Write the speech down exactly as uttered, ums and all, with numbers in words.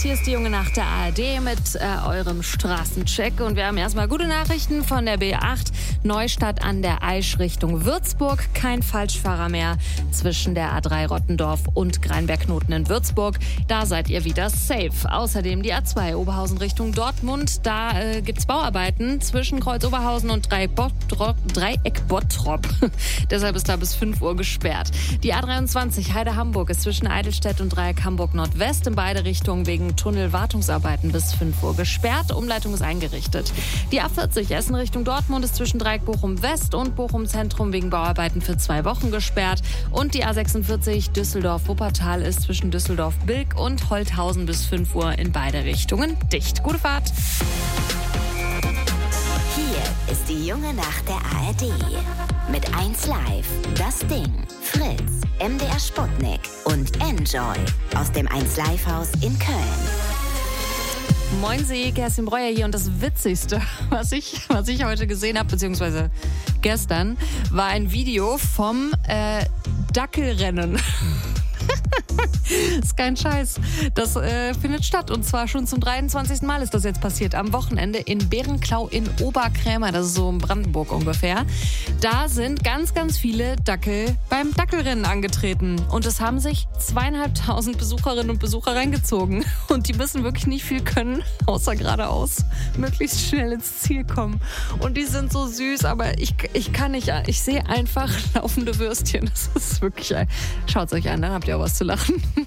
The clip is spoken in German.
hier ist die junge Nacht der A R D mit äh, eurem Straßencheck. Und wir haben erstmal gute Nachrichten von der B acht. Neustadt an der Aisch Richtung Würzburg. Kein Falschfahrer mehr zwischen der A drei Rottendorf und Greinberg-Knoten in Würzburg. Da seid ihr wieder safe. Außerdem die A zwei Oberhausen Richtung Dortmund. Da äh, gibt's Bauarbeiten zwischen Kreuz Oberhausen und Dreieck Bottrop. Dreieck Bottrop. Deshalb ist da bis fünf Uhr gesperrt. Die A dreiundzwanzig Heide Hamburg ist zwischen Eidelstedt und Dreieck Hamburg Nordwest in beide Richtungen wegen Tunnelwartungsarbeiten bis fünf Uhr gesperrt. Umleitung ist eingerichtet. Die A vierzig Essen Richtung Dortmund ist zwischen Dreieck Bochum West und Bochum Zentrum wegen Bauarbeiten für zwei Wochen gesperrt. Und die A sechsundvierzig Düsseldorf Wuppertal ist zwischen Düsseldorf Bilk und Holthausen bis fünf Uhr in beide Richtungen dicht. Gute Fahrt! Hier ist die junge Nacht der A R D. Mit eins Live, das Ding, Fritz, M D R Sputnik und Enjoy aus dem eins Live Haus in Köln. Moin Sie, Kerstin Breuer hier und das Witzigste, was ich, was ich heute gesehen habe, beziehungsweise gestern, war ein Video vom äh, Dackelrennen. Ist kein Scheiß. Das äh, findet statt und zwar schon zum dreiundzwanzigsten Mal ist das jetzt passiert. Am Wochenende in Bärenklau in Oberkrämer, das ist so in Brandenburg ungefähr. Da sind ganz, ganz viele Dackel beim Dackelrennen angetreten und es haben sich zweieinhalbtausend Besucherinnen und Besucher reingezogen und die müssen wirklich nicht viel können, außer geradeaus möglichst schnell ins Ziel kommen. Und die sind so süß, aber ich, ich kann nicht, ich sehe einfach laufende Würstchen. Das ist wirklich, schaut es euch an, dann habt ihr auch was zu lachen.